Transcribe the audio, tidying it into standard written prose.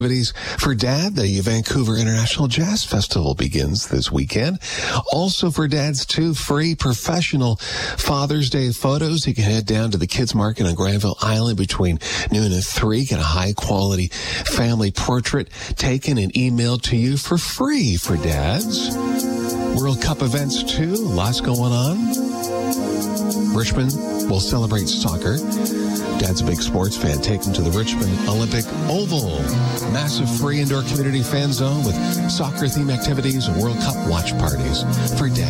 For Dad, the Vancouver International Jazz Festival begins this weekend. Also for dads, too, free professional Father's Day photos. You can head down to the Kids Market on Granville Island between noon and 3. Get a high-quality family portrait taken and emailed to you for free for dads. World Cup events, too. Lots going on. Richmond will celebrate soccer. Dad's a big sports fan. Take him to the Richmond Olympic Oval. Massive free indoor community fan zone with soccer-themed activities and World Cup watch parties for Dad.